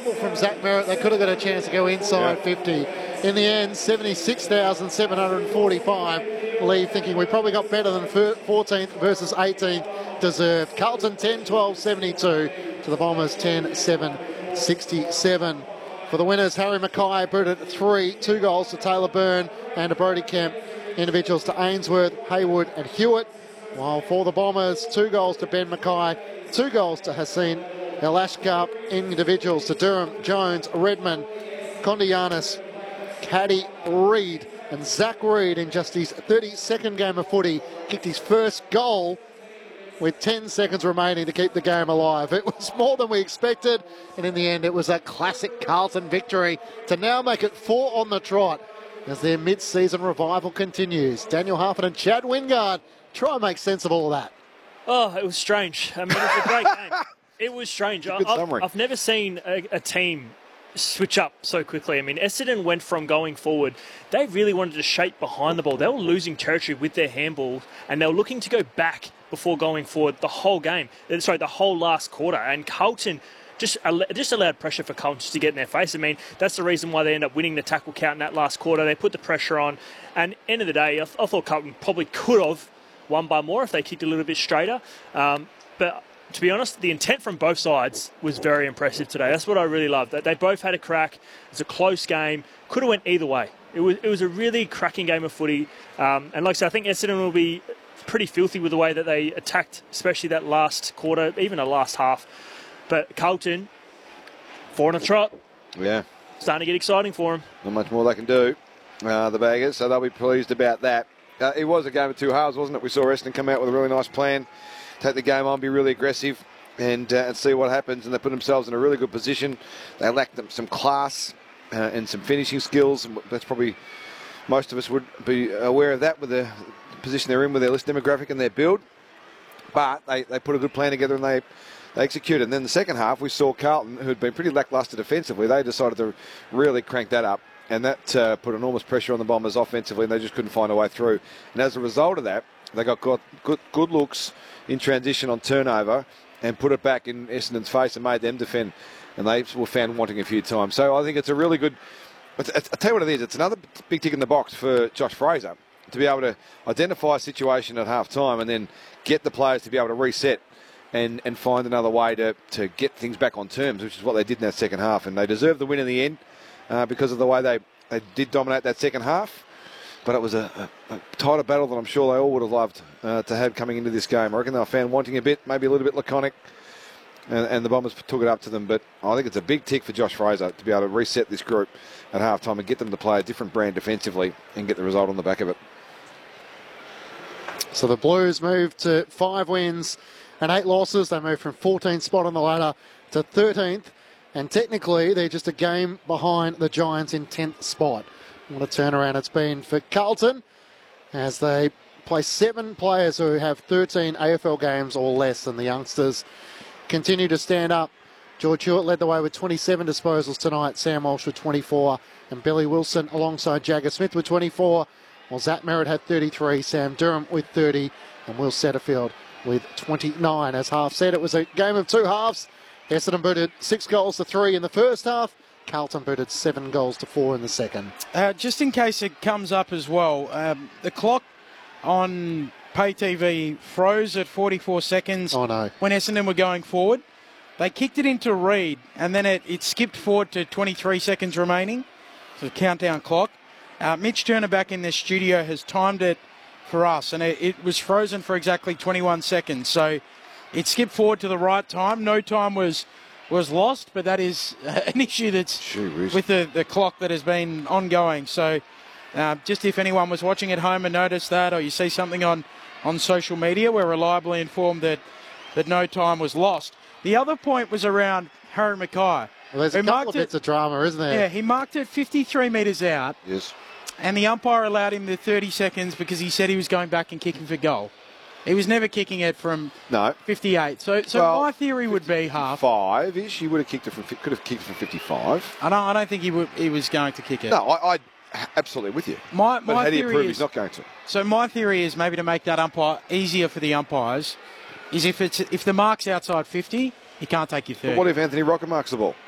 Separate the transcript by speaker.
Speaker 1: fumble from Zach Merritt. They could have got a chance to go inside 50. In the end, 76,745 leave thinking we probably got better than 14th versus 18th deserved. Carlton 10-12-72 to the Bombers 10-7-67. For the winners, Harry Mackay booted 3, 2 goals to Taylor Byrne and to Brodie Kemp. Individuals to Ainsworth, Haywood and Hewitt. While for the Bombers, 2 goals to Ben Mackay, 2 goals to Hassan Elashkar. Individuals to Durham, Jones, Redmond, Kondianis, Caddy, Reid, and Zach Reid in just his 32nd game of footy kicked his first goal with 10 seconds remaining to keep the game alive. It was more than we expected, and in the end it was a classic Carlton victory to now make it 4 on the trot as their mid-season revival continues. Daniel Harford and Chad Wingard try and make sense of all of that.
Speaker 2: Oh, it was strange. I mean, it was a great game. It was strange. I've never seen a team switch up so quickly. I mean, Essendon went from going forward. They really wanted to shape behind the ball. They were losing territory with their handball, and they were looking to go back before going forward the whole game. Sorry, the whole last quarter. And Carlton just allowed pressure for Carlton just to get in their face. I mean, that's the reason why they end up winning the tackle count in that last quarter. They put the pressure on. And end of the day, I thought Carlton probably could have won by more if they kicked a little bit straighter. But to be honest, the intent from both sides was very impressive today. That's what I really loved. That they both had a crack. It was a close game. Could have went either way. It was a really cracking game of footy. And like I said, I think Essendon will be pretty filthy with the way that they attacked, especially that last quarter, even the last half. But Carlton, 4 on a trot.
Speaker 3: Yeah.
Speaker 2: Starting to get exciting for them.
Speaker 3: Not much more they can do, the Baggers, so they'll be pleased about that. It was a game of 2 halves, wasn't it? We saw Essendon come out with a really nice plan, take the game on, be really aggressive, and see what happens. And they put themselves in a really good position. They lacked some class and some finishing skills. And that's probably, most of us would be aware of that with the position they're in with their list demographic and their build. But they put a good plan together and they executed. And then the second half, we saw Carlton, who had been pretty lacklustre defensively. They decided to really crank that up. And that put enormous pressure on the Bombers offensively, and they just couldn't find a way through. And as a result of that, they got good looks in transition on turnover and put it back in Essendon's face and made them defend. And they were found wanting a few times. So I think it's a really good... I'll tell you what it is. It's another big tick in the box for Josh Fraser to be able to identify a situation at half-time and then get the players to be able to reset and find another way to get things back on terms, which is what they did in that second half. And they deserved the win in the end. Because of the way they did dominate that second half. But it was a tighter battle than I'm sure they all would have loved to have coming into this game. I reckon they were found wanting a bit, maybe a little bit laconic, and the Bombers took it up to them. But I think it's a big tick for Josh Fraser to be able to reset this group at halftime and get them to play a different brand defensively and get the result on the back of it.
Speaker 1: So the Blues move to 5 wins and 8 losses. They move from 14th spot on the ladder to 13th. And technically, they're just a game behind the Giants in 10th spot. What a turnaround it's been for Carlton as they play 7 players who have 13 AFL games or less, and the youngsters continue to stand up. George Hewitt led the way with 27 disposals tonight, Sam Walsh with 24, and Billy Wilson alongside Jagger Smith with 24, while Zach Merritt had 33, Sam Durham with 30, and Will Setterfield with 29. As Half said, it was a game of 2 halves. Essendon booted 6 goals to 3 in the first half. Carlton booted 7 goals to 4 in the second.
Speaker 4: Just in case it comes up as well, the clock on pay TV froze at 44 seconds when Essendon were going forward. They kicked it into Reid, and then it skipped forward to 23 seconds remaining. So the countdown clock. Mitch Turner back in the studio has timed it for us, and it was frozen for exactly 21 seconds. So it skipped forward to the right time. No time was lost, but that is an issue that's with the clock that has been ongoing. So just if anyone was watching at home and noticed that, or you see something on social media, we're reliably informed that no time was lost. The other point was around Harry Mackay.
Speaker 1: Well, there's a couple of bits of drama, isn't there?
Speaker 4: Yeah, he marked it 53 metres out.
Speaker 3: Yes.
Speaker 4: And the umpire allowed him the 30 seconds because he said he was going back and kicking for goal. He was never kicking it from 58. So well, my theory would be Half
Speaker 3: 5-ish. He would have kicked it could have kicked it from 55.
Speaker 4: I don't think he was going to kick it.
Speaker 3: No, I absolutely with you. But how do you prove he's not going to?
Speaker 4: So my theory is maybe to make that umpire easier for the umpires is if the mark's outside 50, he can't take you 30.
Speaker 3: But what if Anthony Rocker marks the ball?